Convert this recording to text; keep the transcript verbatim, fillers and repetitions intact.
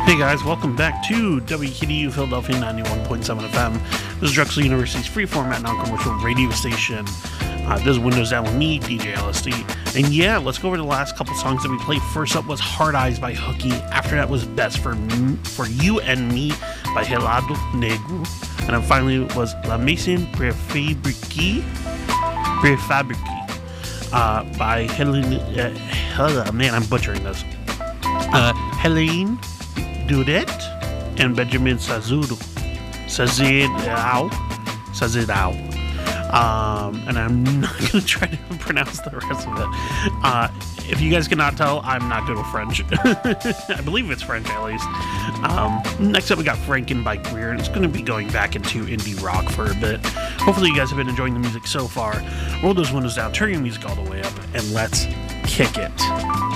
Hey guys, welcome back to W K D U Philadelphia ninety-one point seven F M. This is Drexel University's free format non-commercial radio station. Uh, this is Windows Down with me, D J L S D. And yeah, let's go over the last couple songs that we played. First up was Hard Eyes by Hooky. After that was Best for M- for You and Me by Helado Negro. And then finally was La Maison Prefabrique, Prefabrique uh, by Helen. Uh, Hel- man, I'm butchering this. Uh, Helene Dudet and Benjamin Sazuro. Sazidao. Sazidao. Um, and I'm not going to try to pronounce the rest of it. Uh, if you guys cannot tell, I'm not good with French. I believe it's French, at least. Um, next up, we got Franken by Greer. It's going to be going back into indie rock for a bit. Hopefully, you guys have been enjoying the music so far. Roll those windows down, turn your music all the way up, and let's kick it.